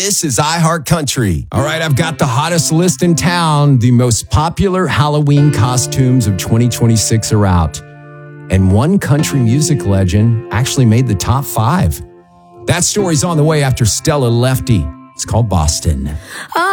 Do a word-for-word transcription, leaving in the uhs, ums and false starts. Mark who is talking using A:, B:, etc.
A: This is iHeartCountry. All right, I've got the hottest list in town. The most popular Halloween costumes of twenty twenty-six are out. And one country music legend actually made the top five. That story's on the way after Stella Lefty. It's called Boston.